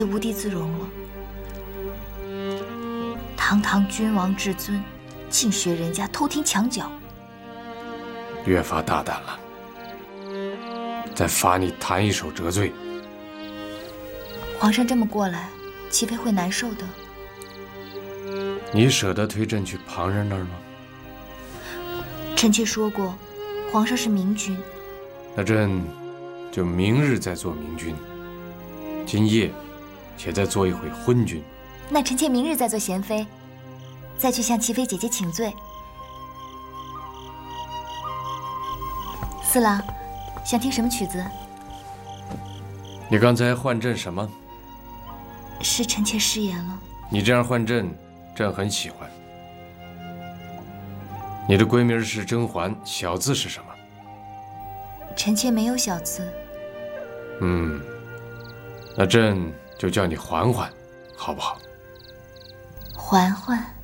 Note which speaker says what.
Speaker 1: 无地自容了。堂堂君王至尊，竟学人家偷听墙角，
Speaker 2: 越发大胆了。再罚你弹一首折罪。
Speaker 1: 皇上这么过来，齐妃会难受的。
Speaker 2: 你舍得推朕去旁人那儿吗？
Speaker 1: 臣妾说过，皇上是明君。
Speaker 2: 那朕就明日再做明君，今夜且再做一回昏君。
Speaker 1: 那臣妾明日再做贤妃，再去向齐妃姐姐请罪。四郎，想听什么曲子？
Speaker 2: 你刚才唤朕什么？
Speaker 1: 是臣妾失言了。
Speaker 2: 你这样唤朕，朕很喜欢。你的闺名是甄嬛，小字是什么？
Speaker 1: 臣妾没有小字。
Speaker 2: 那朕就叫你嬛嬛，好不好？
Speaker 1: 嬛嬛。